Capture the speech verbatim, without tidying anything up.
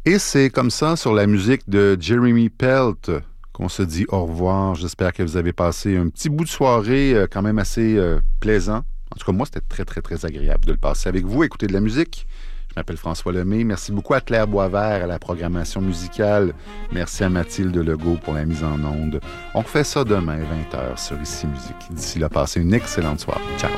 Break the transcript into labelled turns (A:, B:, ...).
A: Et c'est comme ça, sur la musique de Jeremy Pelt, qu'on se dit au revoir. J'espère que vous avez passé un petit bout de soirée euh, quand même assez euh, plaisant. En tout cas, moi, c'était très, très, très agréable de le passer avec vous, écouter de la musique. Je m'appelle François Lemay. Merci beaucoup à Claire Boisvert à la programmation musicale. Merci à Mathilde Legault pour la mise en onde. On refait ça demain, vingt heures, sur Ici Musique. D'ici là, passez une excellente soirée. Ciao!